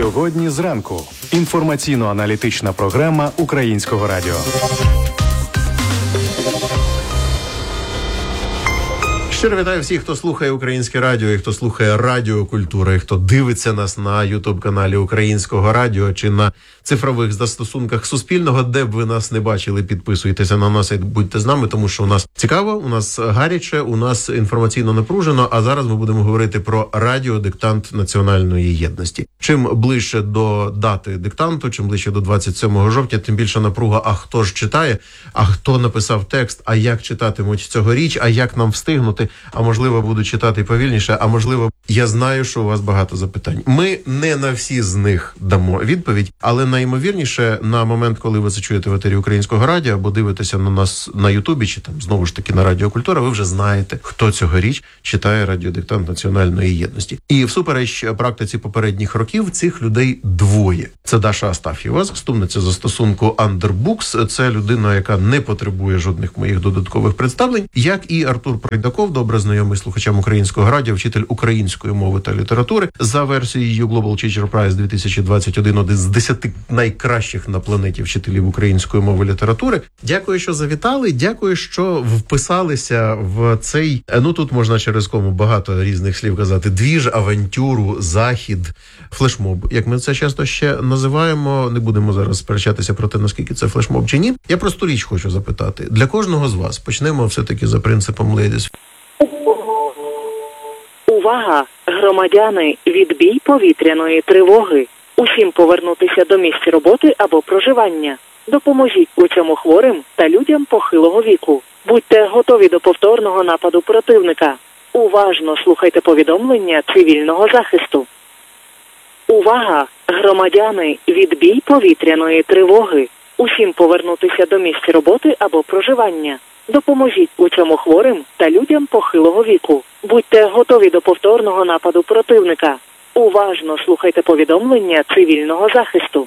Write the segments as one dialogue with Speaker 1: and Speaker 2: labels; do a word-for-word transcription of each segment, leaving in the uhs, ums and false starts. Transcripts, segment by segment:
Speaker 1: Сьогодні зранку. Інформаційно-аналітична програма Українського радіо.
Speaker 2: Щиро вітаю всіх, хто слухає Українське радіо, і хто слухає Радіо Культура, і хто дивиться нас на ютуб-каналі Українського радіо чи на цифрових застосунках Суспільного, де б ви нас не бачили, підписуйтеся на нас і будьте з нами, тому що у нас цікаво, у нас гаряче, у нас інформаційно напружено, а зараз ми будемо говорити про радіодиктант національної єдності. Чим ближче до дати диктанту, чим ближче до двадцять сьомого жовтня, тим більше напруга, а хто ж читає, а хто написав текст, а як читатимуть цьогоріч, а як нам встигнути, а можливо буду читати повільніше, а можливо, я знаю, що у вас багато запитань. Ми не на всі з них дамо відповідь, але найімовірніше на момент, коли ви це чуєте в етері Українського радіо або дивитеся на нас на Ютубі, чи там знову ж таки на Радіо Культура, ви вже знаєте, хто цьогоріч читає радіодиктант національної єдності. І всупереч практиці попередніх років цих людей двоє. Це Даша Астаф'єва, заступниця застосунку Underbooks. Це людина, яка не потребує жодних моїх додаткових представлень, як і Артур Пройдаков, добре знайомий слухачам Українського радіо, вчитель української мови та літератури. За версією Global Teacher Prize дві тисячі двадцять один, один з десяти найкращих на планеті вчителів української мови і літератури. Дякую, що завітали, дякую, що вписалися в цей, ну тут можна через кому багато різних слів казати, двіж, авантюру, захід, флешмоб, як ми це часто ще називаємо. Не будемо зараз сперечатися про те, наскільки це флешмоб чи ні. Я просту річ хочу запитати. Для кожного з вас, почнемо все-таки за принципом ladies.
Speaker 3: Увага! Громадяни, відбій повітряної тривоги. Усім повернутися до місць роботи або проживання. Допоможіть у цьому хворим та людям похилого віку. Будьте готові до повторного нападу противника. Уважно слухайте повідомлення цивільного захисту. Увага! Громадяни, відбій повітряної тривоги. Усім повернутися до місць роботи або проживання. Допоможіть у цьому хворим та людям похилого віку. Будьте готові до повторного нападу противника. Уважно слухайте повідомлення цивільного захисту.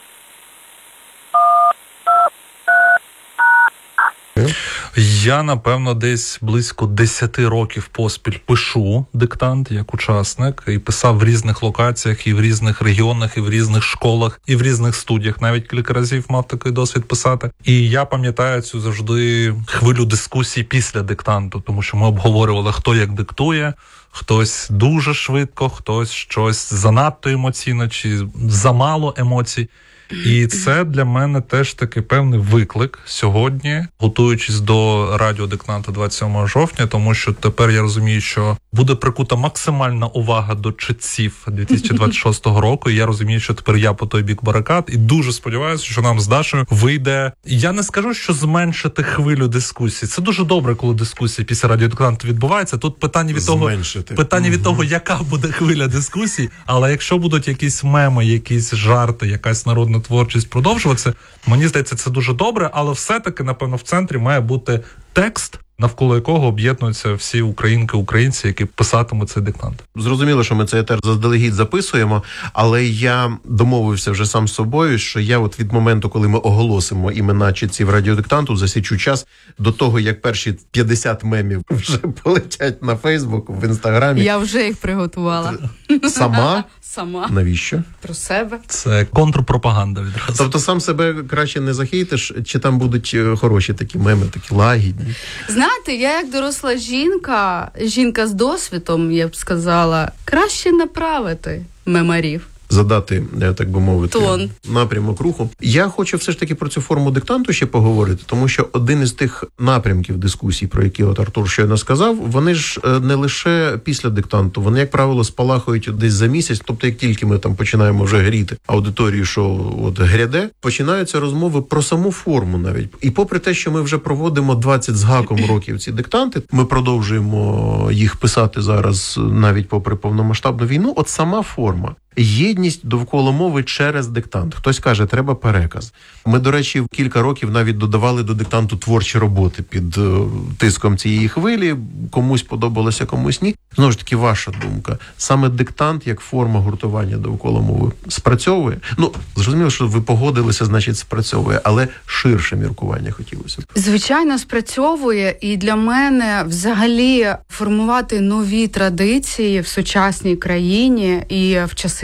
Speaker 4: Я, напевно, десь близько десяти років поспіль пишу диктант як учасник і писав в різних локаціях, і в різних регіонах, і в різних школах, і в різних студіях. Навіть кілька разів мав такий досвід писати. І я пам'ятаю цю завжди хвилю дискусій після диктанту, тому що ми обговорювали, хто як диктує, хтось дуже швидко, хтось щось занадто емоційно чи замало емоцій. І це для мене теж такий певний виклик сьогодні, готуючись до радіодиктанту двадцять сьомого жовтня, тому що тепер я розумію, що буде прикута максимальна увага до читців дві тисячі двадцять шостого року, і я розумію, що тепер я по той бік барикад, і дуже сподіваюся, що нам з Дашою вийде, я не скажу, що зменшити хвилю дискусії. Це дуже добре, коли дискусія після радіодиктанту відбувається. Тут питання від того, питання від того, яка буде хвиля дискусій, але якщо будуть якісь меми, якісь жарти, якась народна творчість продовжуватися, мені здається, це дуже добре, але все-таки, напевно, в центрі має бути текст, навколо якого об'єднуються всі українки, українці, які писатимуть цей диктант.
Speaker 2: Зрозуміло, що ми цей етер заздалегідь записуємо, але я домовився вже сам з собою, що я от від моменту, коли ми оголосимо імена читців радіодиктанту, засічу час до того, як перші п'ятдесят мемів вже полетять на Фейсбук, в Інстаграмі.
Speaker 5: Я вже їх приготувала.
Speaker 2: Сама?
Speaker 5: Сама.
Speaker 2: Навіщо?
Speaker 5: Про себе.
Speaker 4: Це контрпропаганда відразу.
Speaker 2: Тобто сам себе краще не захейтиш, чи там будуть хороші такі меми, такі лагідні?
Speaker 5: Знаєте, я як доросла жінка, жінка з досвідом, я б сказала, краще направити мемарів.
Speaker 2: Задати, так би мовити,
Speaker 5: тон,
Speaker 2: напрямок руху. Я хочу все ж таки про цю форму диктанту ще поговорити, тому що один із тих напрямків дискусій, про які от Артур щойно сказав, вони ж не лише після диктанту, вони, як правило, спалахують десь за місяць, тобто як тільки ми там починаємо вже гріти аудиторію, що от гряде, починаються розмови про саму форму навіть. І попри те, що ми вже проводимо двадцять з гаком років ці диктанти, ми продовжуємо їх писати зараз навіть попри повномасштабну війну, от сама форма. Єдність довкола мови через диктант. Хтось каже, треба переказ. Ми, до речі, кілька років навіть додавали до диктанту творчі роботи під uh, тиском цієї хвилі. Комусь подобалося, комусь ні. Знову ж таки, ваша думка. Саме диктант, як форма гуртування довкола мови, спрацьовує? Ну, зрозуміло, що ви погодилися, значить, спрацьовує, але ширше міркування хотілося б.
Speaker 5: Звичайно, спрацьовує. І для мене взагалі формувати нові традиції в сучасній країні і в часи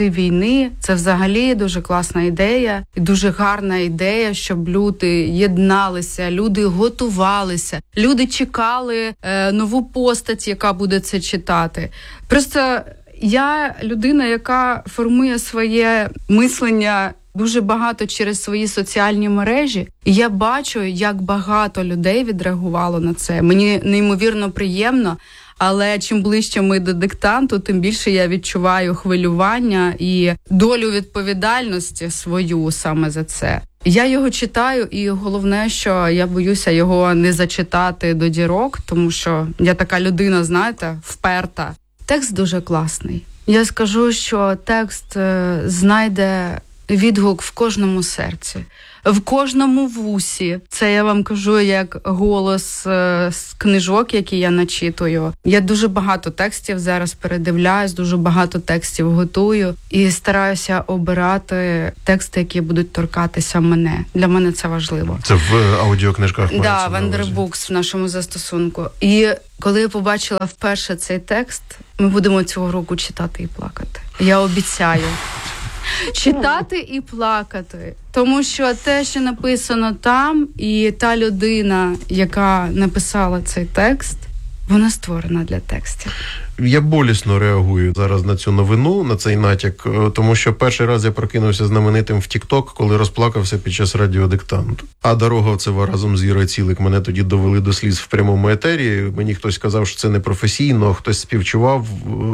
Speaker 5: часи війни це взагалі дуже класна ідея і дуже гарна ідея, щоб люди єдналися, люди готувалися, люди чекали е, нову постать, яка буде це читати. Просто я людина, яка формує своє мислення дуже багато через свої соціальні мережі, і я бачу, як багато людей відреагувало на це. Мені неймовірно приємно, але чим ближче ми до диктанту, тим більше я відчуваю хвилювання і долю відповідальності свою саме за це. Я його читаю, і головне, що я боюся його не зачитати до дірок, тому що я така людина, знаєте, вперта. Текст дуже класний. Я скажу, що текст е, знайде відгук в кожному серці, в кожному вусі. Це я вам кажу як голос е, з книжок, які я начитую. Я дуже багато текстів зараз передивляюсь, дуже багато текстів готую і стараюся обирати тексти, які будуть торкатися мене. Для мене це важливо.
Speaker 2: Це в аудіокнижках мається
Speaker 5: Да, в
Speaker 2: на увазі.
Speaker 5: Андербукс в нашому застосунку. І коли я побачила вперше цей текст, ми будемо цього року читати і плакати. Я обіцяю. Читати і плакати. Тому що те, що написано там, і та людина, яка написала цей текст, вона створена для текстів.
Speaker 2: Я болісно реагую зараз на цю новину, на цей натяк, тому що перший раз я прокинувся знаменитим в Тік-Ток, коли розплакався під час радіодиктанту. А Дороговцева разом з Ірою Цілик мене тоді довели до сліз в прямому етері. Мені хтось сказав, що це непрофесійно, хтось співчував.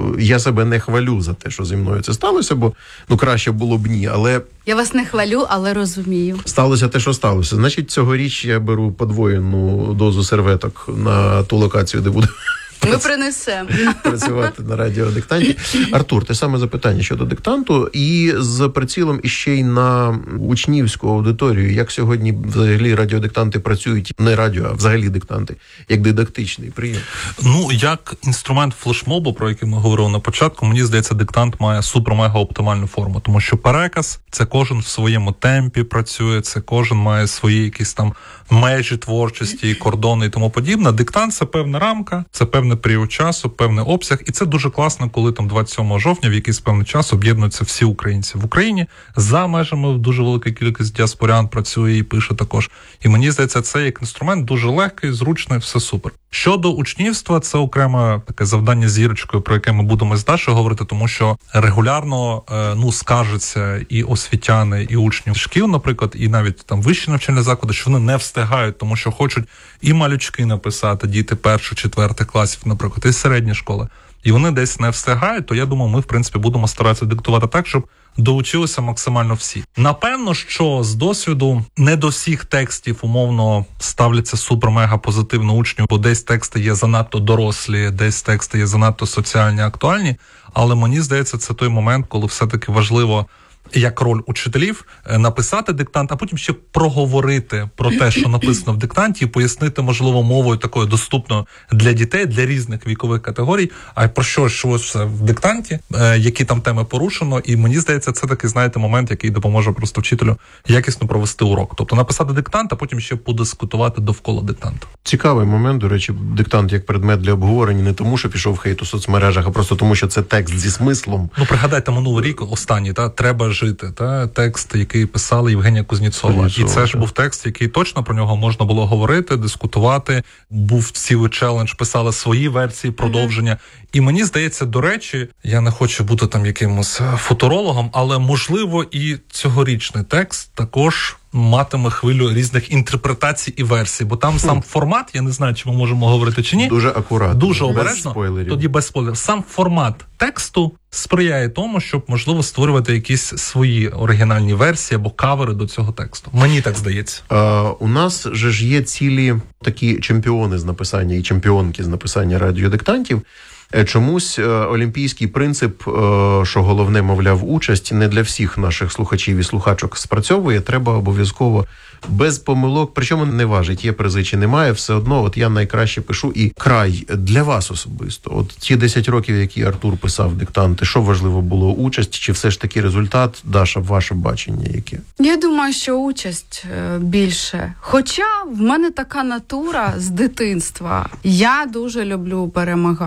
Speaker 2: Я себе не хвалю за те, що зі мною це сталося, бо ну краще було б ні, але...
Speaker 5: Я вас не хвалю, але розумію.
Speaker 2: Сталося те, що сталося. Значить, цьогоріч я беру подвоєну дозу серветок на ту локацію, де буду...
Speaker 5: Ми принесемо.
Speaker 2: Працювати на радіодиктанті. Артур, те саме запитання щодо диктанту і з прицілом іще й на учнівську аудиторію. Як сьогодні взагалі радіодиктанти працюють, не радіо, а взагалі диктанти, як дидактичний прийом?
Speaker 4: Ну, як інструмент флешмобу, про який ми говорили на початку, мені здається, диктант має супер-мега-оптимальну форму, тому що переказ – це кожен в своєму темпі працює, це кожен має свої якісь там межі творчості, кордони і тому подібне. Диктант – це певна рамка, це певний період часу, певний обсяг, і це дуже класно, коли там двадцять сьомого жовтня в якийсь певний час об'єднуються всі українці в Україні. За межами дуже велика кількість діаспорян працює і пише також. І мені здається, це як інструмент дуже легкий, зручний, все супер. Щодо учнівства, це окреме таке завдання з Ірочкою, про яке ми будемо з Дашою говорити, тому що регулярно ну скаржаться і освітяни, і учні шкіл, наприклад, і навіть там вищі навчальні заклади, що вони не встигають, тому що хочуть і малючки написати, діти перших, четвертих класів, наприклад, і середні школи. І вони десь не встигають, то я думаю, ми, в принципі, будемо старатися диктувати так, щоб доучилися максимально всі. Напевно, що з досвіду не до всіх текстів умовно ставляться супер-мега позитивно учню, бо десь тексти є занадто дорослі, десь тексти є занадто соціальні, актуальні, але мені здається, це той момент, коли все-таки важливо як роль учителів написати диктант, а потім ще проговорити про те, що написано в диктанті, і пояснити, можливо, мовою такою доступною для дітей, для різних вікових категорій, а про що ж все в диктанті, які там теми порушено, і мені здається, це такий, знаєте, момент, який допоможе просто вчителю якісно провести урок. Тобто написати диктант, а потім ще подискутувати довкола диктанту.
Speaker 2: Цікавий момент, до речі, диктант як предмет для обговорення не тому, що пішов хейт у соцмережах, а просто тому, що це текст зі смислом. Ну,
Speaker 4: пригадайте, минулий рік, останній, та, треба жити, та, текст, який писала Євгенія Кузнєцова. Кузнєцова. І це ж був текст, який точно про нього можна було говорити, дискутувати. Був цілий челендж, писали свої версії, продовження. Mm-hmm. І мені здається, до речі, я не хочу бути там якимось футурологом, але, можливо, і цьогорічний текст також матиме хвилю різних інтерпретацій і версій, бо там сам формат, я не знаю, чи ми можемо говорити чи ні.
Speaker 2: Дуже акуратно.
Speaker 4: Дуже обережно. Тоді без спойлерів. Сам формат тексту сприяє тому, щоб, можливо, створювати якісь свої оригінальні версії або кавери до цього тексту. Мені так здається.
Speaker 2: А, у нас же ж є цілі такі чемпіони з написання і чемпіонки з написання радіодиктантів. Чомусь олімпійський принцип, що головне, мовляв, участь, не для всіх наших слухачів і слухачок спрацьовує. Треба обов'язково без помилок, причому не важить, є призи чи немає, все одно, от я найкраще пишу. І край для вас особисто. От ті десять років, які Артур писав диктанти, що важливо було, участь чи все ж таки результат? Даша, ваше бачення яке?
Speaker 5: Я думаю, що участь більше. Хоча в мене така натура з дитинства. Я дуже люблю перемагати.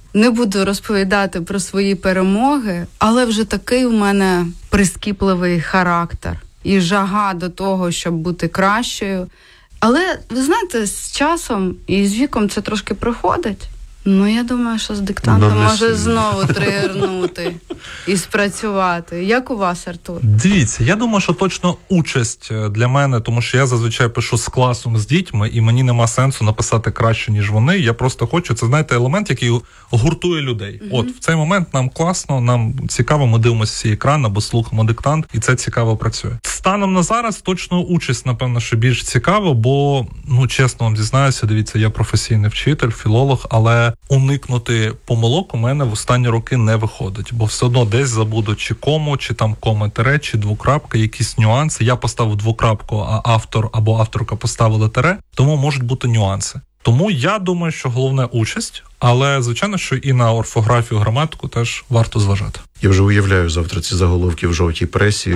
Speaker 5: Не буду розповідати про свої перемоги, але вже такий у мене прискіпливий характер і жага до того, щоб бути кращою. Але, ви знаєте, з часом і з віком це трошки приходить. Ну, я думаю, що з диктантом
Speaker 2: Ну,
Speaker 5: може
Speaker 2: сильно.
Speaker 5: знову тригернути і спрацювати. Як у вас, Артур?
Speaker 4: Дивіться, я думаю, що точно участь для мене, тому що я зазвичай пишу з класом, з дітьми, і мені нема сенсу написати краще, ніж вони. Я просто хочу, це, знаєте, елемент, який гуртує людей. Mm-hmm. От, в цей момент нам класно, нам цікаво, ми дивимося всі екран або слухаємо диктант, і це цікаво працює. Станом на зараз точно участь, напевно, що більш цікаво, бо, ну, чесно вам зізнаюся, дивіться, я професійний вчитель, філолог, але уникнути помилок у мене в останні роки не виходить, бо все одно десь забуду чи кому, чи там кома-тире, чи двокрапка, якісь нюанси. Я поставив двокрапку, а автор або авторка поставили тире, тому можуть бути нюанси. Тому я думаю, що головне участь, але, звичайно, що і на орфографію, граматику теж варто зважати.
Speaker 2: Я вже уявляю завтра ці заголовки в жовтій пресі.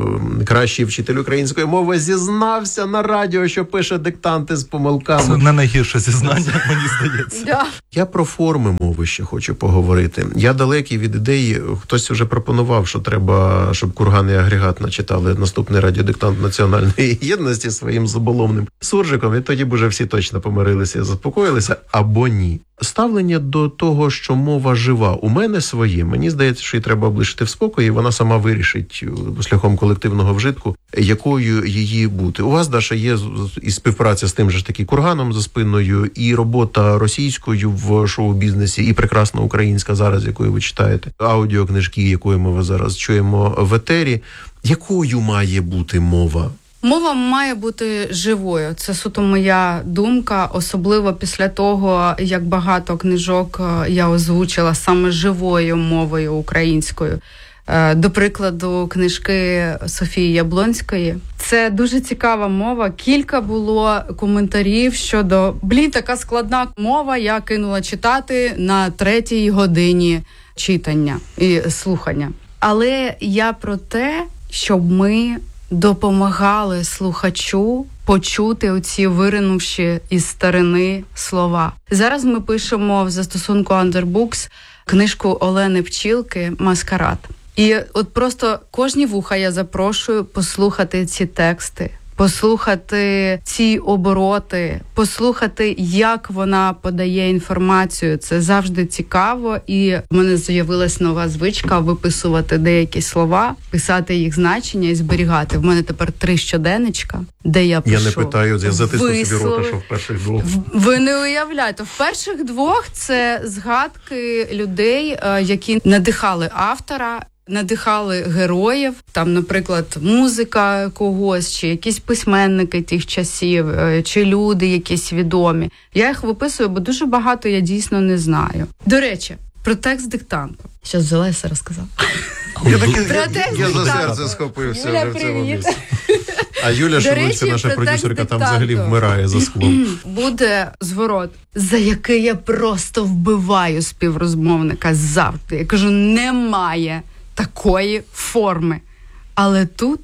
Speaker 2: Кращий вчитель української мови зізнався на радіо, що пише диктанти з помилками.
Speaker 4: Це не найгірше зізнання, мені здається.
Speaker 5: Да.
Speaker 2: Я про форми мови ще хочу поговорити. Я далекий від ідеї, хтось вже пропонував, що треба, щоб курган і агрегат начитали наступний радіодиктант національної єдності своїм заболомним суржиком, і тоді б уже всі точно помирилися і заспокоїлися, або ні. Ставлення до того, що мова жива, у мене своє. Мені здається, що її треба облишити в спокої, і вона сама вирішить шляхом колективного вжитку, якою її бути. У вас, Даша, є і співпраця з тим же ж таки курганом за спиною, і робота російською в шоу-бізнесі, і прекрасна українська зараз, якою ви читаєте, аудіокнижки, якою ми зараз чуємо в етері. Якою має бути мова?
Speaker 5: Мова має бути живою. Це суто моя думка, особливо після того, як багато книжок я озвучила саме живою мовою українською. До прикладу, книжки Софії Яблонської. Це дуже цікава мова. Кілька було коментарів щодо, блін, така складна мова, я кинула читати на третій годині читання і слухання. Але я про те, щоб ми допомагали слухачу почути оці виринувші із старини слова. Зараз ми пишемо в застосунку Underbooks книжку Олени Пчілки «Маскарад». І от просто кожні вуха я запрошую послухати ці тексти, послухати ці обороти, послухати, як вона подає інформацію. Це завжди цікаво. І в мене з'явилась нова звичка виписувати деякі слова, писати їх значення і зберігати. В мене тепер три щоденничка, де я пишу.
Speaker 2: Я не питаю, я затисну собі
Speaker 5: вислови.
Speaker 2: рота, що в перших двох.
Speaker 5: Ви не уявляєте. В перших двох це згадки людей, які надихали автора, надихали героїв, там, наприклад, музика когось, чи якісь письменники тих часів, чи люди якісь відомі. Я їх виписую, бо дуже багато я дійсно не знаю. До речі, про текст диктанту. Щас взяла і все розказала.
Speaker 2: Я, таки,
Speaker 5: Про
Speaker 2: я,
Speaker 5: текст
Speaker 2: я за
Speaker 5: диктанту.
Speaker 2: серце схопився
Speaker 5: Юля,
Speaker 2: вже в цьому
Speaker 5: привіт.
Speaker 2: місці. А Юля
Speaker 5: До
Speaker 2: Шелудько,
Speaker 5: речі,
Speaker 2: наша
Speaker 5: про текст
Speaker 2: продюсерка, там
Speaker 5: диктанту.
Speaker 2: взагалі вмирає за склом.
Speaker 5: Буде зворот, за який я просто вбиваю співрозмовника завжди. Я кажу, немає такої форми. Але тут,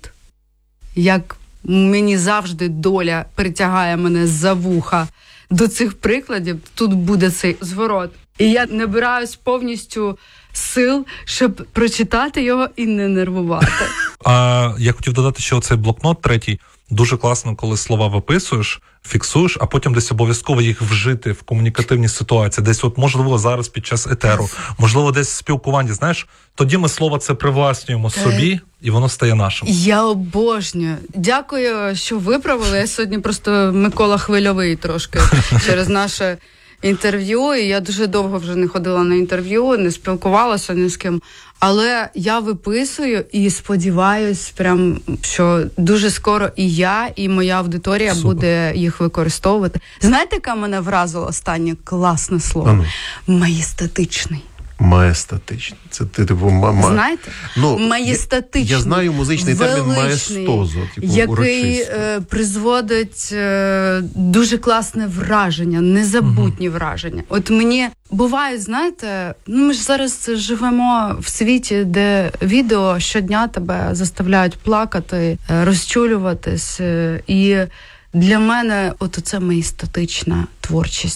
Speaker 5: як мені завжди доля притягає мене за вуха до цих прикладів, тут буде цей зворот. І я набираюсь повністю сил, щоб прочитати його і не нервувати.
Speaker 4: А я хотів додати, що цей блокнот третій дуже класно, коли слова виписуєш, фіксуєш, а потім десь обов'язково їх вжити в комунікативній ситуації. Десь от, можливо, зараз під час етеру, можливо, десь в спілкуванні, знаєш, тоді ми слово це привласнюємо собі, і воно стає нашим.
Speaker 5: Я обожнюю. Дякую, що виправили. Я сьогодні просто Микола Хвильовий трошки через наше інтерв'ю, і я дуже довго вже не ходила на інтерв'ю, не спілкувалася ні з ким. Але я виписую і сподіваюсь, прям, що дуже скоро і я, і моя аудиторія
Speaker 4: Супер.
Speaker 5: буде їх використовувати. Знаєте, яке мене вразило останнє класне слово?
Speaker 2: Ану.
Speaker 5: Маєстатичний.
Speaker 2: Маєстатично. Це ти типу ма...
Speaker 5: Знаєте?
Speaker 2: Ну,
Speaker 5: маєстатичний.
Speaker 2: Я, я знаю музичний термін
Speaker 5: величний,
Speaker 2: маєстозо, типу
Speaker 5: який
Speaker 2: урочисто.
Speaker 5: е, призводить е, дуже класне враження, незабутні угу. враження. От мені буває, знаєте, ну ми ж зараз живемо в світі, де відео щодня тебе заставляють плакати, е, розчулюватись. Е, і для мене от це маєстатична творчість.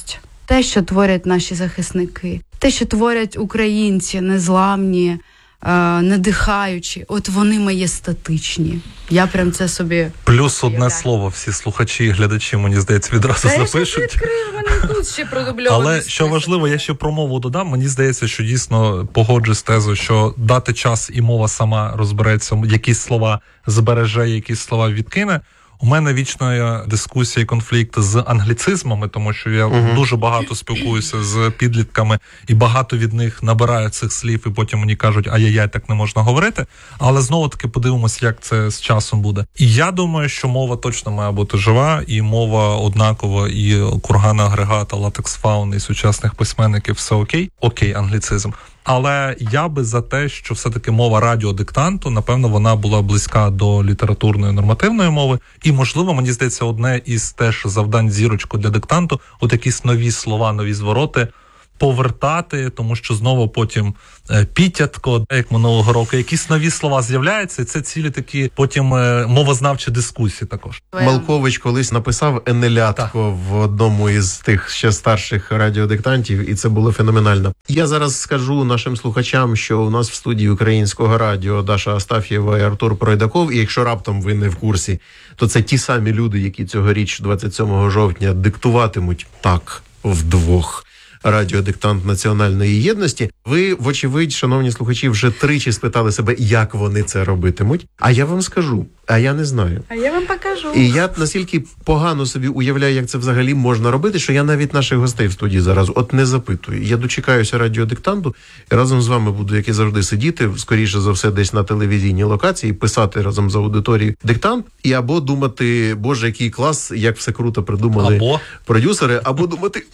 Speaker 5: те, що творять наші захисники, те, що творять українці, незламні, надихаючі, от вони маєстатичні. Я прям це собі...
Speaker 4: Плюс одне слово, всі слухачі і глядачі, мені здається, відразу
Speaker 5: Та
Speaker 4: запишуть.
Speaker 5: Я відкрив, мене тут ще продубльований.
Speaker 4: Але що важливо, я ще про мову додам, мені здається, що дійсно погоджуюсь з тезою, що дати час і мова сама розбереться, якісь слова збереже, якісь слова відкине. У мене вічна є дискусія і конфлікт з англіцизмами, тому що я uh-huh. дуже багато спілкуюся з підлітками, і багато від них набираю цих слів, і потім мені кажуть, ай-яй-яй, так не можна говорити. Але знову-таки подивимося, як це з часом буде. І я думаю, що мова точно має бути жива, і мова однакова, і кургана агрегата, латекс фауни, і сучасних письменників, все окей. Окей, англіцизм. Але я би за те, що все-таки мова радіодиктанту, напевно, вона була близька до літературної нормативної мови. І, можливо, мені здається, одне із теж завдань зірочку для диктанту – от якісь нові слова, нові звороти повертати, тому що знову потім е, підтятко, як минулого року, якісь нові слова з'являються, і це цілі такі потім е, мовознавчі дискусії також.
Speaker 2: Малкович колись написав енелятко в одному із тих ще старших радіодиктантів, і це було феноменально. Я зараз скажу нашим слухачам, що у нас в студії Українського радіо Даша Астаф'єва і Артур Пройдаков, і якщо раптом ви не в курсі, то це ті самі люди, які цьогоріч, двадцять сьомого жовтня, диктуватимуть так вдвох радіодиктант національної єдності. Ви, вочевидь, шановні слухачі, вже тричі спитали себе, як вони це робитимуть. А я вам скажу, а я не знаю.
Speaker 5: А я вам покажу.
Speaker 2: І я настільки погано собі уявляю, як це взагалі можна робити, що я навіть наших гостей в студії зараз от не запитую. Я дочекаюся радіодиктанту і разом з вами буду, як і завжди, сидіти, скоріше за все, десь на телевізійній локації, писати разом з аудиторією диктант, і або думати, боже, який клас, як все круто придумали
Speaker 4: або?
Speaker 2: продюсери, або думати...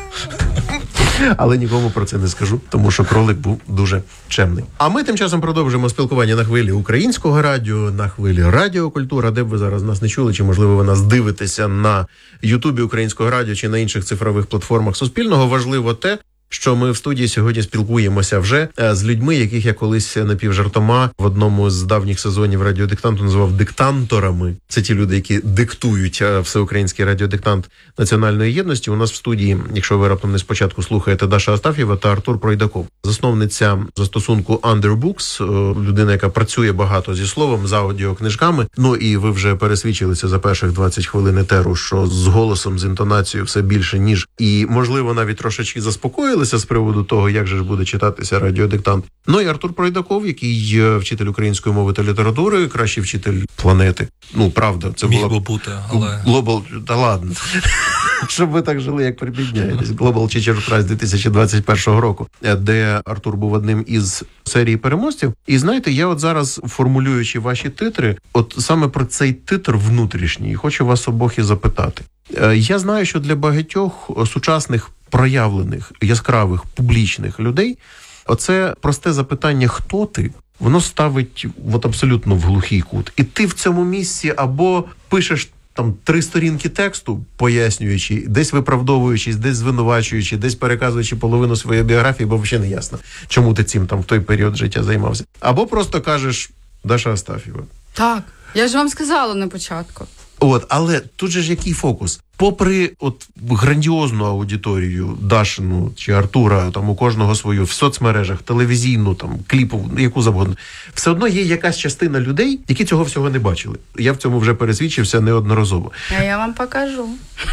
Speaker 2: Але нікому про це не скажу, тому що кролик був дуже чемний. А ми тим часом продовжуємо спілкування на хвилі Українського радіо, на хвилі Радіокультура, де б ви зараз нас не чули, чи, можливо, ви нас дивитеся на Ютубі Українського радіо, чи на інших цифрових платформах Суспільного. Важливо те, що ми в студії сьогодні спілкуємося вже з людьми, яких я колись напівжартома в одному з давніх сезонів радіодиктанту називав диктанторами. Це ті люди, які диктують всеукраїнський радіодиктант національної єдності. У нас в студії, якщо ви раптом не спочатку слухаєте, Даша Астаф'єва та Артур Пройдаков. Засновниця застосунку Underbooks, людина, яка працює багато зі словом, з аудіокнижками. Ну і ви вже пересвідчилися за перших двадцять хвилин етеру, що з голосом, з інтонацією все більше, ніж. І, можливо, навіть трошечки заспокоїли з приводу того, як же ж буде читатися радіодиктант. Ну і Артур Пройдаков, який вчитель української мови та літератури, кращий вчитель планети. Ну, правда, це
Speaker 4: міг
Speaker 2: було...
Speaker 4: би бути, але...
Speaker 2: Global... Та ладно. Щоб ви так жили, як припідняєтесь. Global Teacher Prize дві тисячі двадцять першого року, де Артур був одним із серії переможців. І знаєте, я от зараз, формулюючи ваші титри, от саме про цей титр внутрішній, хочу вас обох і запитати. Я знаю, що для багатьох сучасних проявлених, яскравих, публічних людей оце просте запитання «хто ти?» воно ставить от абсолютно в глухий кут. І ти в цьому місці або пишеш там три сторінки тексту, пояснюючи, десь виправдовуючись, десь звинувачуючи, десь переказуючи половину своєї біографії, бо взагалі не ясно, чому ти цим там в той період життя займався. Або просто кажеш «Даша Астаф'єва».
Speaker 5: Так, я ж вам сказала на початку.
Speaker 2: От, але тут же ж який фокус? Попри от грандіозну аудиторію Дашину чи Артура, там у кожного свою, в соцмережах, телевізійну, там, кліпову, яку завгодно, все одно є якась частина людей, які цього всього не бачили. Я в цьому вже пересвідчився неодноразово.
Speaker 5: А я вам покажу.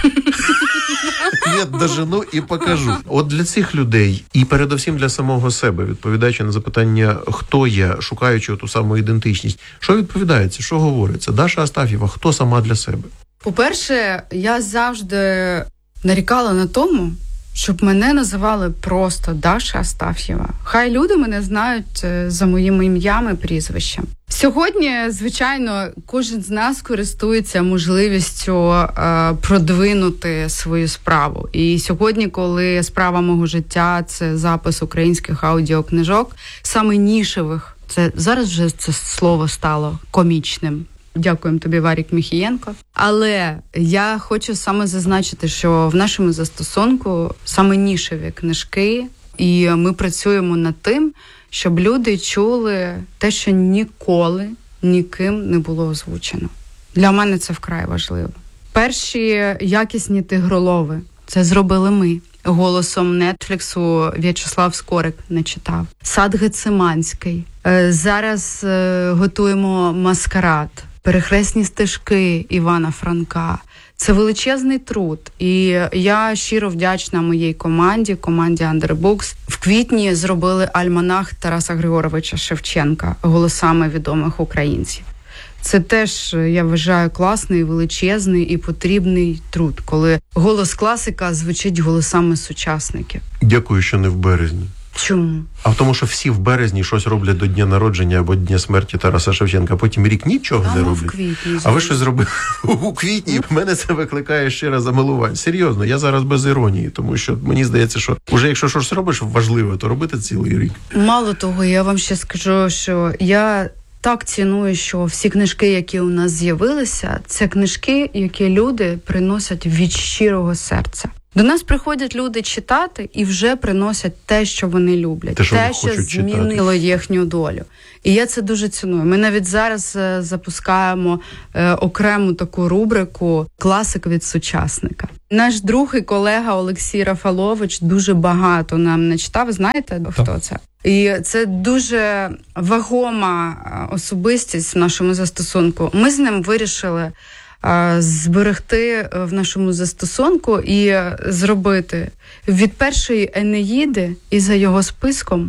Speaker 2: Я дожену і покажу. От для цих людей, і передусім для самого себе, відповідаючи на запитання, хто я, шукаючи ту саму ідентичність, що відповідається, що говориться? Даша Астаф'єва, хто сама для себе? По-перше,
Speaker 5: я завжди нарікала на тому, щоб мене називали просто Даша Астаф'єва. Хай люди мене знають за моїм ім'ям і прізвищем. Сьогодні, звичайно, кожен з нас користується можливістю е, продвинути свою справу. І сьогодні, коли справа мого життя – це запис українських аудіокнижок, саме нішевих, це зараз вже це слово стало комічним. Дякуємо тобі, Варік Міхієнко. Але я хочу саме зазначити, що в нашому застосунку саме нішеві книжки, і ми працюємо над тим, щоб люди чули те, що ніколи ніким не було озвучено. Для мене це вкрай важливо. Перші якісні тигролови – це зробили ми. голосом Нетфліксу В'ячеслав Скорик не читав. Сад Гециманський. Зараз готуємо Маскарад. Перехресні стежки Івана Франка. Це величезний труд. І я щиро вдячна моїй команді, команді Underbooks. В квітні зробили альманах Тараса Григоровича Шевченка голосами відомих українців. Це теж, я вважаю, класний, величезний і потрібний труд, коли голос класика звучить голосами сучасників.
Speaker 2: Дякую, що не в березні.
Speaker 5: Чому?
Speaker 2: А в тому, що всі в березні щось роблять до дня народження або дня смерті Тараса Шевченка, а потім рік нічого
Speaker 5: а
Speaker 2: не
Speaker 5: в
Speaker 2: роблять.
Speaker 5: Квітні,
Speaker 2: а ви щось зробили у квітні? В мене це викликає щире замилування. Серйозно, я зараз без іронії, тому що мені здається, що вже якщо щось робиш важливе, то робити цілий рік.
Speaker 5: Мало того, я вам ще скажу, що я так ціную, що всі книжки, які у нас з'явилися, це книжки, які люди приносять від щирого серця. До нас приходять люди читати і вже приносять те, що вони люблять,
Speaker 2: те, що,
Speaker 5: те,
Speaker 2: вони
Speaker 5: що
Speaker 2: читати.
Speaker 5: змінило їхню долю. І я це дуже ціную. Ми навіть зараз е, запускаємо е, окрему таку рубрику «Класик від сучасника». Наш друг і колега Олексій Рафалович дуже багато нам начитав. Ви знаєте, хто так. це? І це дуже вагома особистість в нашому застосунку. Ми з ним вирішили зберегти в нашому застосунку і зробити від першої Енеїди і за його списком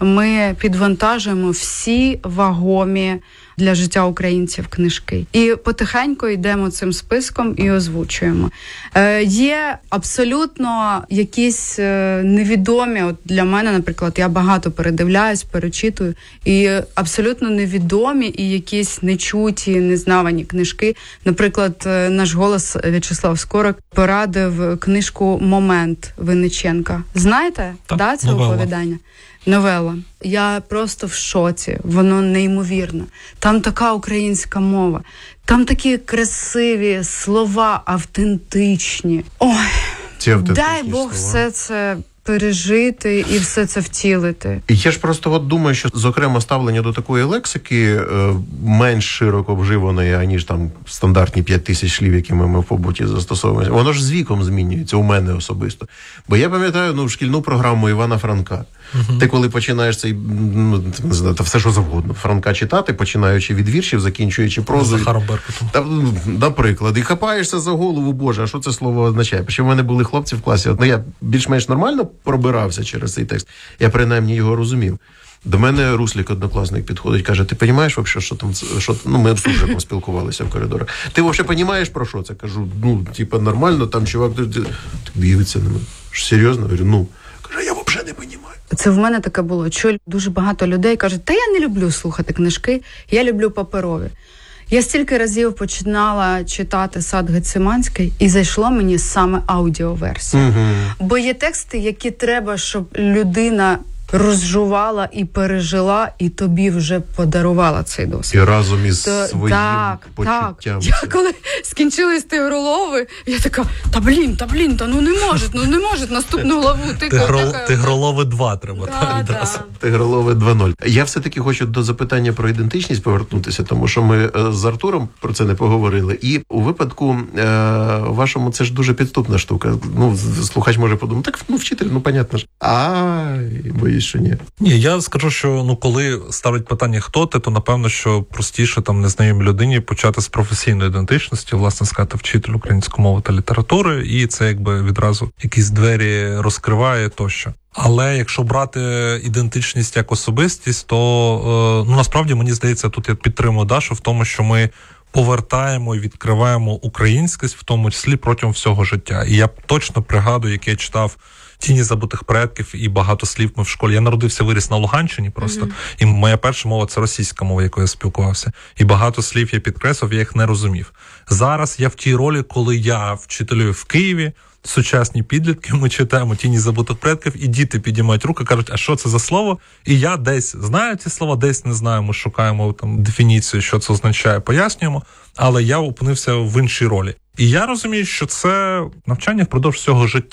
Speaker 5: ми підвантажуємо всі вагомі для життя українців книжки. І потихеньку йдемо цим списком і озвучуємо. Е, є абсолютно якісь е, невідомі, от для мене, наприклад, я багато передивляюсь, перечитую, і абсолютно невідомі і якісь нечуті, незнавані книжки. Наприклад, е, наш голос В'ячеслав Скорик порадив книжку «Момент» Винниченка. Знаєте,
Speaker 4: так,
Speaker 5: да, це
Speaker 4: новела.
Speaker 5: оповідання? Новела. Я просто в шоці. Воно неймовірно. Там така українська мова. Там такі красиві слова, автентичні. Ой,
Speaker 2: Ці автентичні
Speaker 5: дай Бог
Speaker 2: слова.
Speaker 5: все це пережити і все це втілити.
Speaker 2: І я ж просто от думаю, що, зокрема, ставлення до такої лексики е, менш широко вживаної, аніж там стандартні п'ять тисяч слів, які ми в побуті застосовуємо. Воно ж з віком змінюється, у мене особисто. Бо я пам'ятаю, ну, шкільну програму Івана Франка. Uh-huh. Ти коли починаєш цей, ну, не знаю, та все, що завгодно, Франка читати, починаючи від віршів, закінчуючи прозою.
Speaker 4: Захаром Беркутом.
Speaker 2: Та, наприклад, і хапаєшся за голову, боже, а що це слово означає? Ще в мене були хлопці в класі, от, ну, я більш-менш нормально пробирався через цей текст, я принаймні його розумів. До мене Руслік, однокласник, підходить, каже, ти розумієш взагалі, що там, що, ну, ми з Суржиком спілкувалися в коридорах. Ти взагалі розумієш, про що це? Кажу, ну, типа, нормально, там чувак, так дивиться на мене. Серйозно? Говорю, ну. Каже, я взагалі не розумію.
Speaker 5: Це в мене таке було. Що дуже багато людей кажуть, та я не люблю слухати книжки, я люблю паперові. Я стільки разів починала читати «Сад Гециманський» і зайшло мені саме аудіоверсія.
Speaker 2: Угу.
Speaker 5: Бо є тексти, які треба, щоб людина розжувала і пережила, і тобі вже подарувала цей досвід.
Speaker 2: І разом із
Speaker 5: То,
Speaker 2: своїм
Speaker 5: так,
Speaker 2: почуттям.
Speaker 5: Так. Я коли скінчились тигролови, я така, та блін, та блін, та ну не може, ну не може наступну главу.
Speaker 4: Тигрол, Тигролови два треба.
Speaker 5: Да,
Speaker 4: так, відразу.
Speaker 5: да.
Speaker 2: Тигролови два нуль. Я все-таки хочу до запитання про ідентичність повернутися, тому що ми з Артуром про це не поговорили. І у випадку е, вашому це ж дуже підступна штука. Ну, слухач може подумати, так, ну, вчитель, ну, понятно ж. Ай, боюсь, що ні.
Speaker 4: Ні, я скажу, що ну коли ставлять питання, хто ти, то напевно, що простіше там незнайомій людині почати з професійної ідентичності, власне сказати, вчитель української мови та літератури, і це якби відразу якісь двері розкриває тощо. Але якщо брати ідентичність як особистість, то ну насправді мені здається, тут я підтримую Дашу в тому, що ми повертаємо і відкриваємо українськість, в тому числі протягом всього життя. І я точно пригадую, як я читав «Тіні забутих предків» і багато слів ми в школі. Я народився, виріс на Луганщині просто, mm-hmm. і моя перша мова – це російська мова, якою я спілкувався. І багато слів я підкреслив, я їх не розумів. Зараз я в тій ролі, коли я вчителюю в Києві, сучасні підлітки, ми читаємо «Тіні забутих предків», і діти підіймають руки, кажуть, а що це за слово? І я десь знаю ці слова, десь не знаю, ми шукаємо там дефініцію, що це означає, пояснюємо, але я опинився в іншій ролі. І я розумію, що це навчання впродовж всього життя,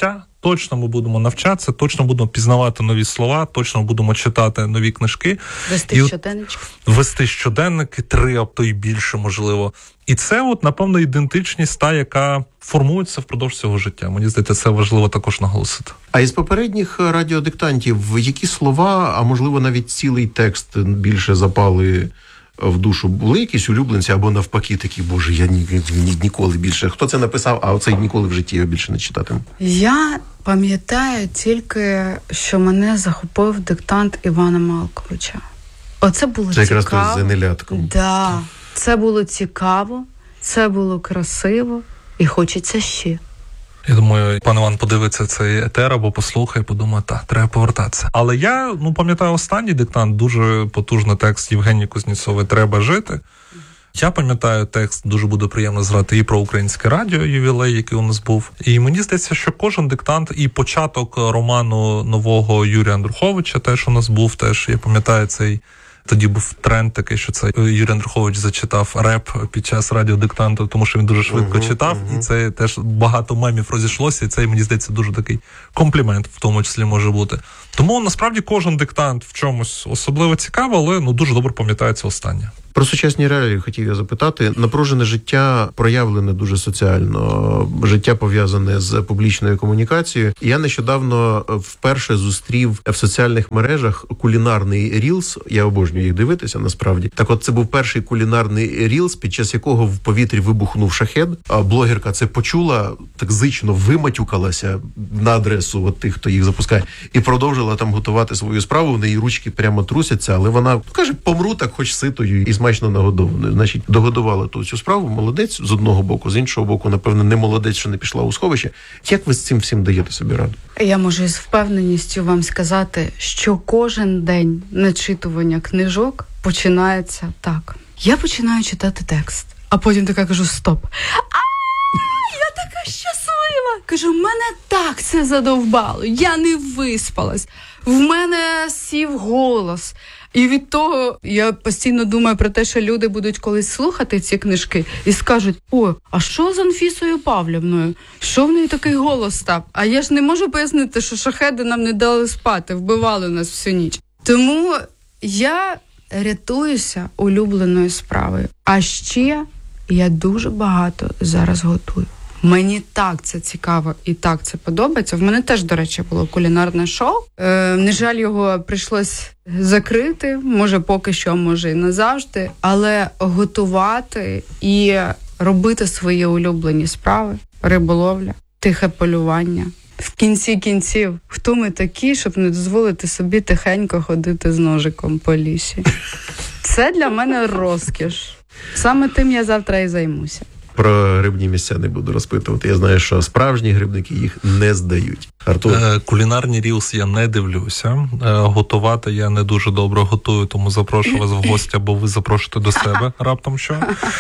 Speaker 4: точно ми будемо навчатися, точно будемо пізнавати нові слова, точно будемо читати нові книжки.
Speaker 5: Вести
Speaker 4: і
Speaker 5: щоденнички.
Speaker 4: Вести щоденники, три, а то й більше, можливо. І це, от, напевно, ідентичність та, яка формується впродовж цього життя. Мені здається, це важливо також наголосити.
Speaker 2: А із попередніх радіодиктантів, які слова, а можливо навіть цілий текст більше запали в душу? Були якісь улюбленці або навпаки такі, боже, я ні, ні, ніколи більше. Хто це написав, а оцей ніколи в житті його більше не читатиму?
Speaker 5: Я пам'ятаю тільки, що мене захопив диктант Івана Малковича. Оце було
Speaker 2: це
Speaker 5: цікаво.
Speaker 2: Це якраз той з Енелятком.
Speaker 5: Да. Це було цікаво, це було красиво і хочеться ще.
Speaker 4: Я думаю, пан Іван подивиться цей етер або послухає, подумає, так, треба повертатися. Але я, ну, пам'ятаю останній диктант, дуже потужний текст Євгенії Кузнєцової «Треба жити». Я пам'ятаю текст, дуже буде приємно згадати і про українське радіо, ювілей, який у нас був. І мені здається, що кожен диктант, і початок роману нового Юрія Андруховича теж у нас був, теж, я пам'ятаю цей. Тоді був тренд такий, що це Юрій Андрухович зачитав реп під час радіодиктанту, тому що він дуже швидко uh-huh, читав, uh-huh. і це теж багато мемів розійшлося, і це, мені здається, дуже такий комплімент в тому числі може бути. Тому, насправді, кожен диктант в чомусь особливо цікавий, але ну, дуже добре пам'ятається останнє.
Speaker 2: Про сучасні реалії хотів я запитати. Напружене життя проявлене дуже соціально, життя пов'язане з публічною комунікацією. Я нещодавно вперше зустрів в соціальних мережах кулінарний рілс. Я обожнюю їх дивитися, насправді. Так от, це був перший кулінарний рілс, під час якого в повітрі вибухнув шахед. А блогерка це почула, так зично виматюкалася на адресу от тих, хто їх запускає, і продовжила там готувати свою справу. В неї ручки прямо трусяться, але вона, ну, каже, помру так хоч ситою і смачно нагодованою. Значить, догодувала ту цю справу, молодець з одного боку, з іншого боку, напевно, не молодець, що не пішла у сховище. Як ви з цим всім даєте собі раду?
Speaker 5: Я можу із впевненістю вам сказати, що кожен день начитування книжок починається так. Я починаю читати текст, а потім така кажу, стоп. А, я така щаслива! Кажу, мене так це задовбало, я не виспалась, в мене сів голос. І від того я постійно думаю про те, що люди будуть колись слухати ці книжки і скажуть, о, а що з Анфісою Павлівною? Що в неї такий голос став? А я ж не можу пояснити, що шахеди нам не дали спати, вбивали нас всю ніч. Тому я рятуюся улюбленою справою. А ще я дуже багато зараз готую. Мені так це цікаво і так це подобається. В мене теж, до речі, було кулінарне шоу. Е, не жаль, його прийшлось закрити. Може, поки що, може і назавжди. Але готувати і робити свої улюблені справи, риболовля, тихе полювання. В кінці кінців, хто ми такі, щоб не дозволити собі тихенько ходити з ножиком по лісі? Це для мене розкіш. Саме тим я завтра і займуся.
Speaker 2: Про грибні місця не буду розпитувати. Я знаю, що справжні грибники їх не здають. Артур?
Speaker 4: Е, кулінарні рілс я не дивлюся. Е, готувати я не дуже добре готую, тому запрошую вас в гості, або ви запрошуєте до себе раптом що.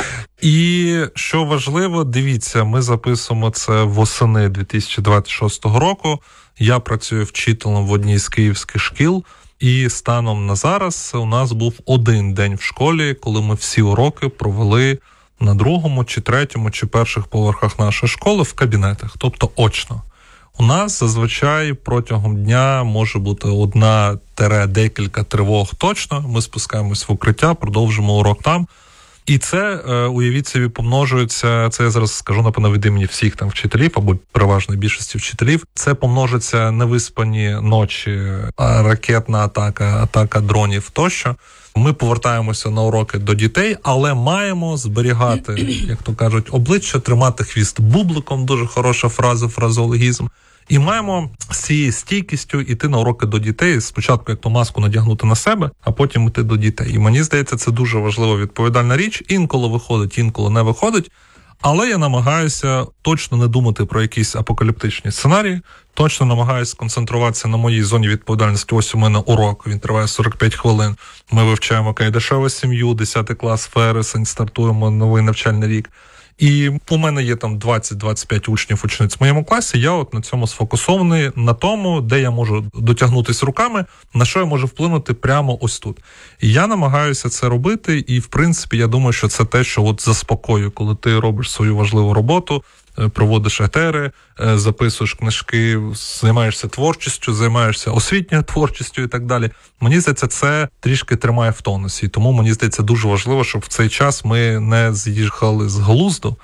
Speaker 4: І що важливо, дивіться, ми записуємо це восени дві тисячі двадцять шостого року. Я працюю вчителем в одній з київських шкіл. І станом на зараз у нас був один день в школі, коли ми всі уроки провели на другому, чи третьому, чи перших поверхах нашої школи в кабінетах, тобто очно. У нас зазвичай протягом дня може бути одна-декілька тривог точно, ми спускаємось в укриття, продовжимо урок там. І це, уявіть собі, помножується, це я зараз скажу, напевно, від імені всіх там вчителів, або переважної більшості вчителів, це помножиться невиспані ночі, ракетна атака, атака дронів тощо. Ми повертаємося на уроки до дітей, але маємо зберігати, як то кажуть, обличчя, тримати хвіст бубликом, дуже хороша фраза, фразеологізм. І маємо з цією стійкістю йти на уроки до дітей, спочатку як то маску надягнути на себе, а потім йти до дітей. І мені здається, це дуже важлива відповідальна річ. Інколи виходить, інколи не виходить. Але я намагаюся точно не думати про якісь апокаліптичні сценарії, точно намагаюся концентруватися на моїй зоні відповідальності. Ось у мене урок, він триває сорок п'ять хвилин. Ми вивчаємо Кайдашева сім'ю, десятий клас, вересень, стартуємо новий навчальний рік. І у мене є там двадцять-двадцять п'ять учнів, учениць в моєму класі, я от на цьому сфокусований, на тому, де я можу дотягнутися руками, на що я можу вплинути прямо ось тут. І я намагаюся це робити, і в принципі я думаю, що це те, що от заспокоює, коли ти робиш свою важливу роботу, проводиш етери, записуєш книжки, займаєшся творчістю, займаєшся освітньою творчістю і так далі. Мені здається, це трішки тримає в тонусі. Тому мені здається, дуже важливо, щоб в цей час ми не з'їхали з глузду,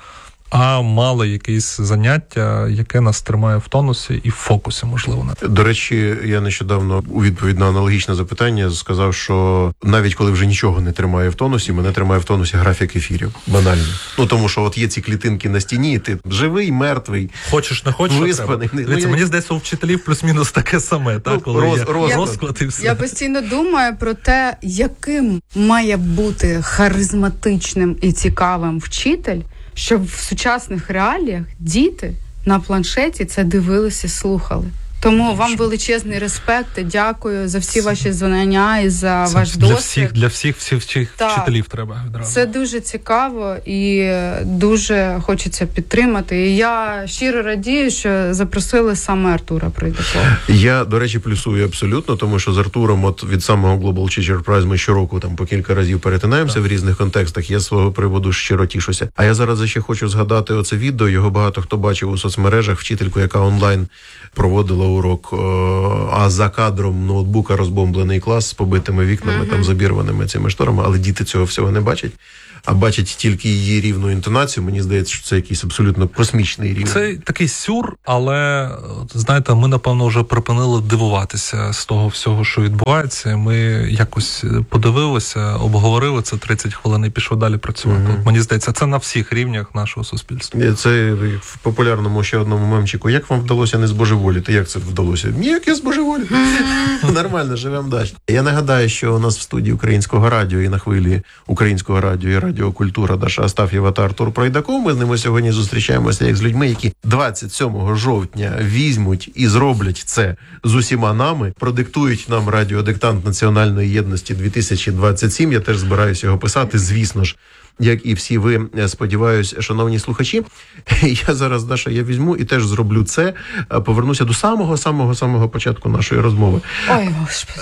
Speaker 4: а мали якесь заняття, яке нас тримає в тонусі і в фокусі, можливо.
Speaker 2: До речі, я нещодавно у відповідь на аналогічне запитання сказав, що навіть коли вже нічого не тримає в тонусі, мене тримає в тонусі графік ефірів. Банально. Ну, тому що от є ці клітинки на стіні, і ти живий, мертвий.
Speaker 4: Хочеш, не хочеш,
Speaker 2: виспаний.
Speaker 4: Дивіться, ну, я... мені здається, у вчителів плюс-мінус таке саме, так?
Speaker 2: Ну,
Speaker 4: коли
Speaker 2: роз,
Speaker 4: є
Speaker 2: роз,
Speaker 4: розклад і все.
Speaker 5: Я постійно думаю про те, яким має бути харизматичним і цікавим вчитель, щоб в сучасних реаліях діти на планшеті це дивилися і слухали. Тому вам величезний респект, дякую за всі ваші знання і за
Speaker 4: це
Speaker 5: ваш
Speaker 4: для
Speaker 5: досвід.
Speaker 4: Всіх, для всіх, всіх, всіх вчителів треба відразу.
Speaker 5: Це дуже цікаво і дуже хочеться підтримати. І я щиро радію, що запросили саме Артура Пройдакова.
Speaker 2: Я, до речі, плюсую абсолютно, тому що з Артуром от від самого Global Teacher Prize ми щороку там по кілька разів перетинаємося так. в різних контекстах. Я з свого приводу щиро тішуся. А я зараз ще хочу згадати оце відео. Його багато хто бачив у соцмережах. Вчительку, яка онлайн проводила урок, а за кадром ноутбука розбомблений клас з побитими вікнами, uh-huh. там з обірваними цими шторами, але діти цього всього не бачать. А бачать тільки її рівну інтонацію. Мені здається, що це якийсь абсолютно космічний рівень.
Speaker 4: Це такий сюр, але, знаєте, ми, напевно, вже припинили дивуватися з того всього, що відбувається. Ми якось подивилися, обговорили це тридцять хвилин і пішли далі працювати. Mm-hmm. Мені здається, це на всіх рівнях нашого суспільства.
Speaker 2: Це в популярному ще одному мемчику. Як вам вдалося не збожеволіти? Як це вдалося? Ніяк я збожеволів. Mm-hmm. Нормально, живемо далі. Я нагадаю, що у нас в студії Українського радіо і на хвилі Українського радіо і Радіокультура Даша Астаф'єва та Артур Пройдаков. Ми з ними сьогодні зустрічаємося як з людьми, які двадцять сьомого жовтня візьмуть і зроблять це з усіма нами, продиктують нам радіодиктант Національної єдності дві тисячі двадцять сім. Я теж збираюся його писати, звісно ж, як і всі ви, сподіваюсь, шановні слухачі. Я зараз, Даша, я візьму і теж зроблю це. Повернуся до самого-самого-самого початку нашої розмови.
Speaker 5: Ой, Господи.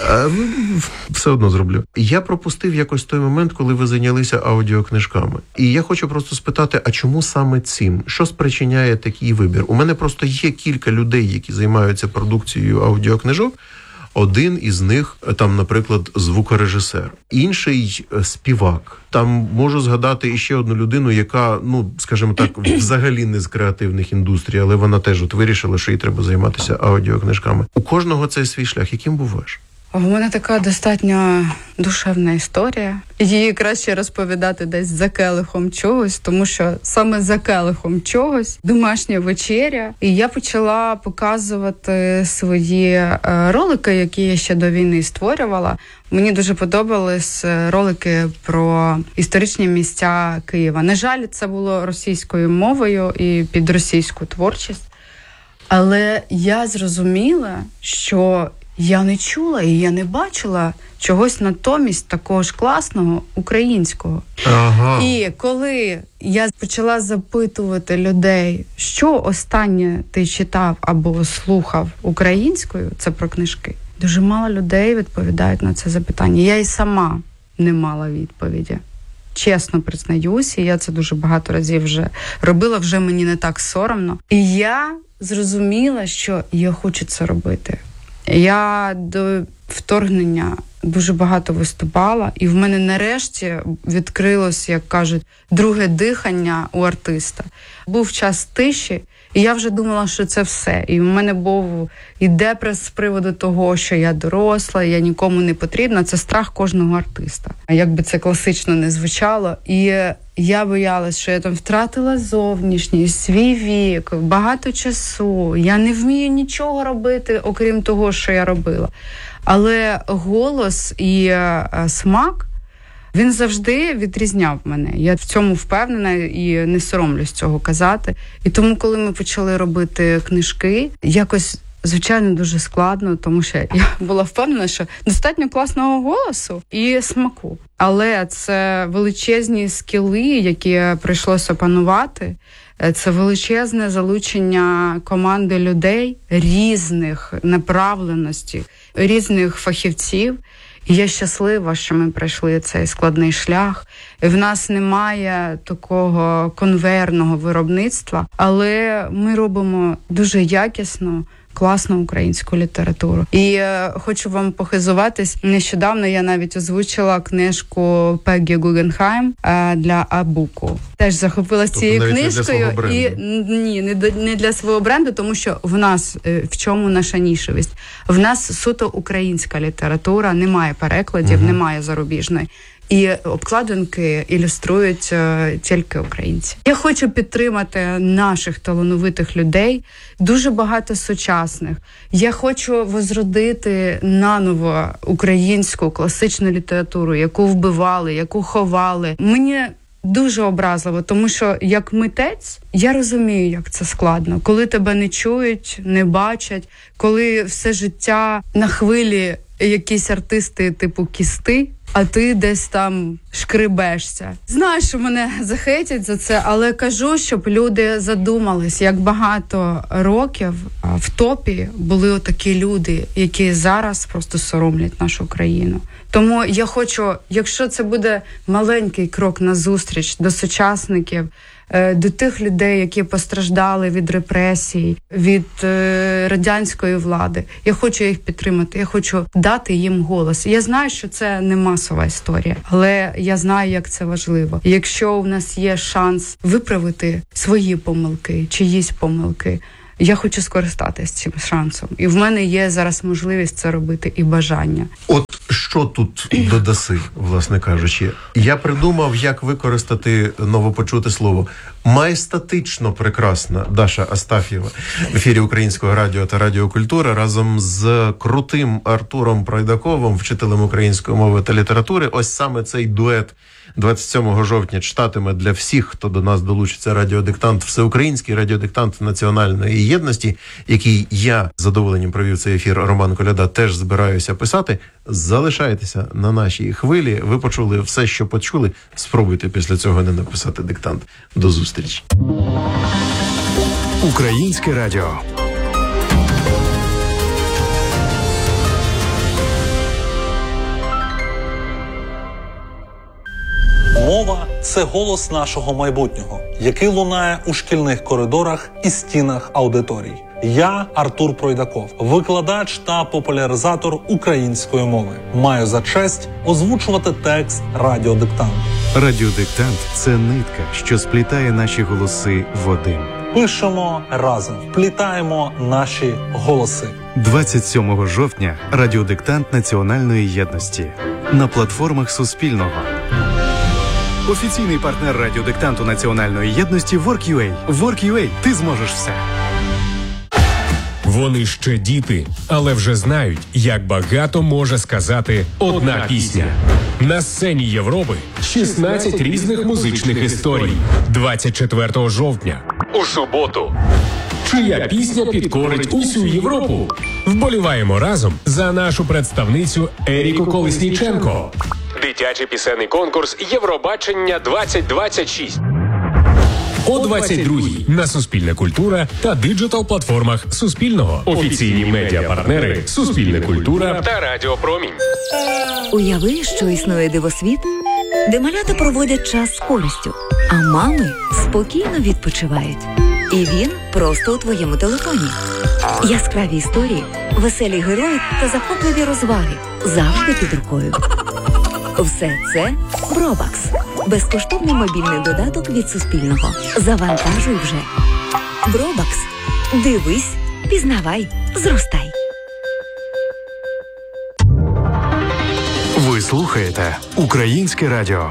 Speaker 2: Все одно зроблю. Я пропустив якось той момент, коли ви зайнялися аудіокнижками. І я хочу просто спитати, а чому саме цим? Що спричиняє такий вибір? У мене просто є кілька людей, які займаються продукцією аудіокнижок. Один із них, там, наприклад, звукорежисер, інший співак. Там можу згадати іще одну людину, яка, ну, скажімо так, взагалі не з креативних індустрій, але вона теж от вирішила, що їй треба займатися аудіокнижками. У кожного цей свій шлях. Яким був ваш?
Speaker 5: У мене така достатньо душевна історія. Її краще розповідати десь за келихом чогось, тому що саме за келихом чогось домашня вечеря. І я почала показувати свої ролики, які я ще до війни створювала. Мені дуже подобались ролики про історичні місця Києва. На жаль, це було російською мовою і під російську творчість. Але я зрозуміла, що я не чула і я не бачила чогось натомість такого ж класного українського.
Speaker 2: Ага.
Speaker 5: І коли я почала запитувати людей, що останнє ти читав або слухав українською, це про книжки, дуже мало людей відповідають на це запитання. Я і сама не мала відповіді. Чесно признаюся, я це дуже багато разів вже робила, вже мені не так соромно. І я зрозуміла, що я хочу це робити. Я до вторгнення дуже багато виступала, і в мене нарешті відкрилось, як кажуть, друге дихання у артиста. Був час тиші, і я вже думала, що це все. І в мене був і депрес з приводу того, що я доросла, я нікому не потрібна. Це страх кожного артиста. Як би це класично не звучало. І я боялась, що я там втратила зовнішність, свій вік, багато часу. Я не вмію нічого робити, окрім того, що я робила. Але голос і смак, він завжди відрізняв мене. Я в цьому впевнена і не соромлюсь цього казати. І тому, коли ми почали робити книжки, якось, звичайно, дуже складно, тому що я була впевнена, що достатньо класного голосу і смаку. Але це величезні скіли, які прийшлося опанувати. Це величезне залучення команди людей різних направленостей, різних фахівців. І я щаслива, що ми пройшли цей складний шлях. І в нас немає такого конвейерного виробництва, але ми робимо дуже якісно, класну українську літературу. І е, хочу вам похизуватись. Нещодавно я навіть озвучила книжку Пеггі Гугенхайм е, для Абуку. Теж захопилася
Speaker 2: Тобто
Speaker 5: цією
Speaker 2: навіть
Speaker 5: книжкою.
Speaker 2: Не для свого
Speaker 5: і ні, не, до, не для свого бренду, тому що в нас, е, в чому наша нішевість? В нас суто українська література, немає перекладів, угу. немає зарубіжної. І обкладинки ілюструють е, тільки українці. Я хочу підтримати наших талановитих людей, дуже багато сучасних. Я хочу возродити наново українську класичну літературу, яку вбивали, яку ховали. Мені дуже образливо, тому що як митець я розумію, як це складно. Коли тебе не чують, не бачать, коли все життя на хвилі якісь артисти типу Кісти, а ти десь там шкребешся. Знаю, що мене захейтять за це, але кажу, щоб люди задумались, як багато років в топі були отакі люди, які зараз просто соромлять нашу країну. Тому я хочу, якщо це буде маленький крок назустріч до сучасників, до тих людей, які постраждали від репресій, від е, радянської влади. Я хочу їх підтримати, я хочу дати їм голос. Я знаю, що це не масова історія, але я знаю, як це важливо. Якщо у нас є шанс виправити свої помилки, чиїсь помилки, я хочу скористатися цим шансом. І в мене є зараз можливість це робити і бажання.
Speaker 2: От що тут додаси, власне кажучи? Я придумав, як використати новопочуте слово. Майстатично прекрасна Даша Астаф'єва в ефірі Українського радіо та Радіокультура разом з крутим Артуром Пройдаковим, вчителем української мови та літератури. Ось саме цей дует двадцять сьомого жовтня читатиме для всіх, хто до нас долучиться, радіодиктант, всеукраїнський радіодиктант національної єдності, який я з задоволенням провів цей ефір, Роман Коляда, теж збираюся писати. Залишайтеся на нашій хвилі. Ви почули все, що почули. Спробуйте після цього не написати диктант. До зустрічі.
Speaker 1: Українське радіо.
Speaker 4: Мова – це голос нашого майбутнього, який лунає у шкільних коридорах і стінах аудиторій. Я Артур Пройдаков, викладач та популяризатор української мови. Маю за честь озвучувати текст радіодиктанту.
Speaker 1: Радіодиктант – це нитка, що сплітає наші голоси в один.
Speaker 4: Пишемо разом, вплітаємо наші голоси.
Speaker 1: двадцять сьомого жовтня радіодиктант національної єдності на платформах Суспільного. Офіційний партнер радіодиктанту національної єдності WorkUA. WorkUA. Ти зможеш все.
Speaker 6: Вони ще діти, але вже знають, як багато може сказати одна пісня. На сцені Європи шістнадцять різних музичних історій. двадцять четвертого жовтня. У суботу. Чия пісня підкорить усю Європу? Вболіваємо разом за нашу представницю Еріку Колесніченко.
Speaker 7: Дитячий пісенний конкурс Євробачення двадцять двадцять шість.
Speaker 6: О двадцять другій на Суспільна культура та диджитал-платформах Суспільного. Офіційні медіапартнери Суспільна культура
Speaker 7: Та Радіо Промінь.
Speaker 8: Уяви, що існує дивосвіт, де малята проводять час з користю, а мами спокійно відпочивають. І він просто у твоєму телефоні. Яскраві історії, веселі герої та захопливі розваги завжди під рукою. Все це Бробакс. Безкоштовний мобільний додаток від Суспільного. Завантажуй вже. Бробакс. Дивись, пізнавай, зростай.
Speaker 1: Ви слухаєте Українське радіо.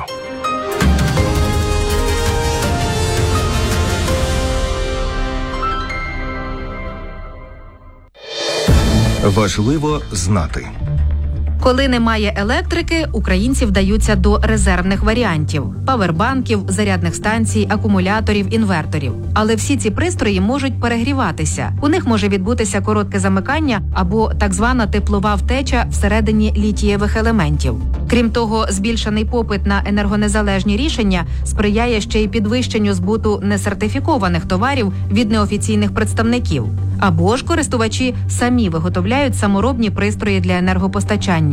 Speaker 9: Важливо знати.
Speaker 10: Коли немає електрики, українці вдаються до резервних варіантів – павербанків, зарядних станцій, акумуляторів, інверторів. Але всі ці пристрої можуть перегріватися. У них може відбутися коротке замикання або так звана теплова втеча всередині літієвих елементів. Крім того, збільшений попит на енергонезалежні рішення сприяє ще й підвищенню збуту несертифікованих товарів від неофіційних представників. Або ж користувачі самі виготовляють саморобні пристрої для енергопостачання.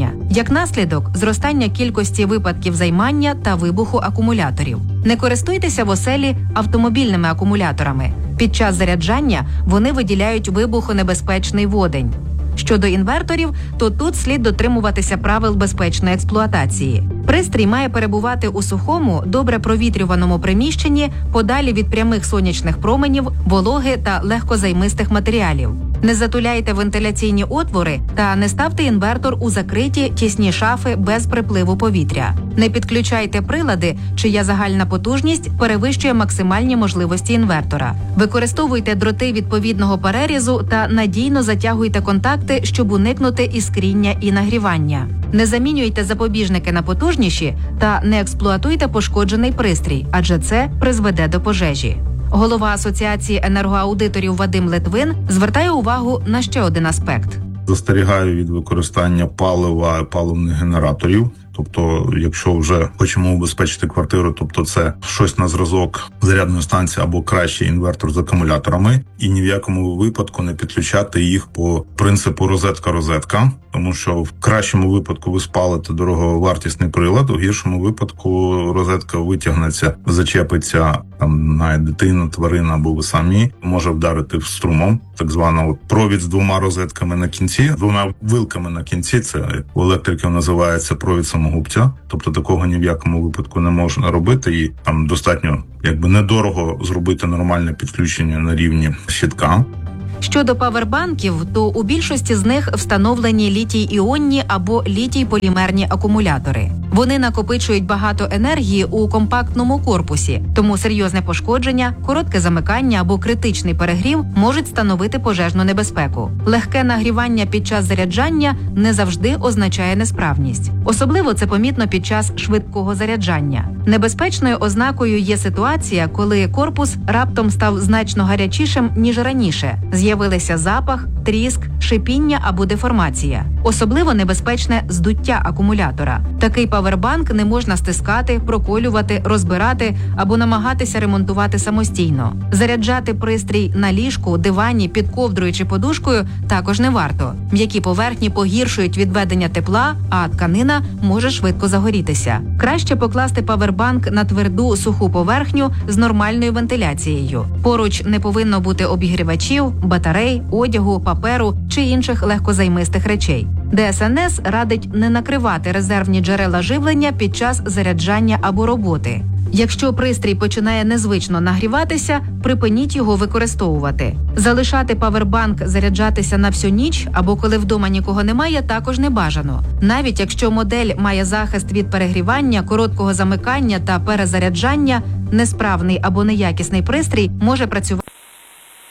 Speaker 10: підключення. Як наслідок, зростання кількості випадків займання та вибуху акумуляторів. Не користуйтеся в оселі автомобільними акумуляторами. Під час заряджання вони виділяють вибухонебезпечний водень. Щодо інверторів, то тут слід дотримуватися правил безпечної експлуатації. Пристрій має перебувати у сухому, добре провітрюваному приміщенні, подалі від прямих сонячних променів, вологи та легкозаймистих матеріалів. Не затуляйте вентиляційні отвори та не ставте інвертор у закриті тісні шафи без припливу повітря. Не підключайте прилади, чия загальна потужність перевищує максимальні можливості інвертора. Використовуйте дроти відповідного перерізу та надійно затягуйте контакти, щоб уникнути іскріння і нагрівання. Не замінюйте запобіжники на потужніші та не експлуатуйте пошкоджений пристрій, адже це призведе до пожежі. Голова Асоціації енергоаудиторів Вадим Литвин звертає увагу на ще один аспект.
Speaker 11: Застерігаю від використання палива, паливних генераторів. Тобто, якщо вже хочемо убезпечити квартиру, тобто це щось на зразок зарядної станції або краще інвертор з акумуляторами, і ні в якому випадку не підключати їх по принципу розетка-розетка, тому що в кращому випадку ви спалите дороговартісний прилад, у гіршому випадку розетка витягнеться, зачепиться там на дитину, тварина або ви самі, може вдарити в струмом, так звано провід з двома розетками на кінці, двома вилками на кінці, це у електриків називається провід самогубця, тобто такого ні в якому випадку не можна робити, і там достатньо якби недорого зробити нормальне підключення на рівні щитка.
Speaker 10: Щодо павербанків, то у більшості з них встановлені літій-іонні або літій-полімерні акумулятори. Вони накопичують багато енергії у компактному корпусі, тому серйозне пошкодження, коротке замикання або критичний перегрів можуть становити пожежну небезпеку. Легке нагрівання під час заряджання не завжди означає несправність. Особливо це помітно під час швидкого заряджання. Небезпечною ознакою є ситуація, коли корпус раптом став значно гарячішим, ніж раніше. З'явилися запах, тріск, шипіння або деформація. Особливо небезпечне здуття акумулятора. Такий павербанк не можна стискати, проколювати, розбирати або намагатися ремонтувати самостійно. Заряджати пристрій на ліжку, дивані, під ковдрою чи подушкою також не варто. М'які поверхні погіршують відведення тепла, а тканина може швидко загорітися. Краще покласти павербанк на тверду, суху поверхню з нормальною вентиляцією. Поруч не повинно бути обігрівачів, батарей, одягу, паперу чи інших легкозаймистих речей. Де ес ен ес радить не накривати резервні джерела живлення під час заряджання або роботи. Якщо пристрій починає незвично нагріватися, припиніть його використовувати. Залишати павербанк заряджатися на всю ніч або коли вдома нікого немає, також не бажано. Навіть якщо модель має захист від перегрівання, короткого замикання та перезаряджання, несправний або неякісний пристрій може працювати